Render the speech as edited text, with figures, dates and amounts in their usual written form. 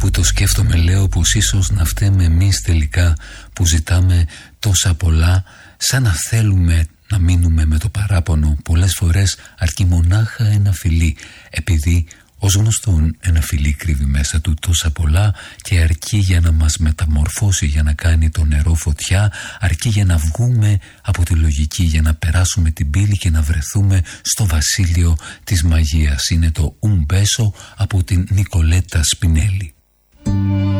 που το σκέφτομαι λέω πως ίσως να φταίμε εμείς τελικά που ζητάμε τόσα πολλά, σαν να θέλουμε να μείνουμε με το παράπονο. Πολλές φορές αρκεί μονάχα ένα φιλί, επειδή ως γνωστόν ένα φιλί κρύβει μέσα του τόσα πολλά και αρκεί για να μας μεταμορφώσει, για να κάνει το νερό φωτιά, αρκεί για να βγούμε από τη λογική, για να περάσουμε την πύλη και να βρεθούμε στο βασίλειο της μαγείας. Είναι το Un Beso από την Νικολέτα Σπινέλη.